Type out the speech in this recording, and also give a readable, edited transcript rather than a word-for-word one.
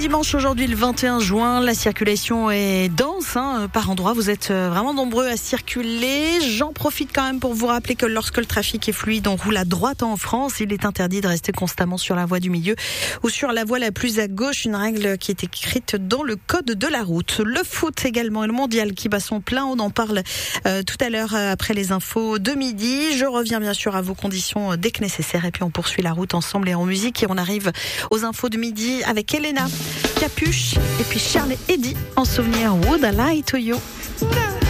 dimanche aujourd'hui le 21 juin, la circulation est dense par endroits, vous êtes vraiment nombreux à circuler. J'en profite quand même pour vous rappeler que lorsque le trafic est fluide, on roule à droite en France, il est interdit de rester constamment sur la voie du milieu ou sur la voie la plus à gauche, une règle qui est écrite dans le code de la route. Le foot également et le mondial qui bat son plein, on en parle tout à l'heure après les infos de midi. Je reviens bien sûr à vos conditions dès que nécessaire et puis on poursuit la route ensemble et en musique et on arrive aux infos de midi avec Elena, Capuche et puis Charles et Eddie en souvenir Would I Lie to You.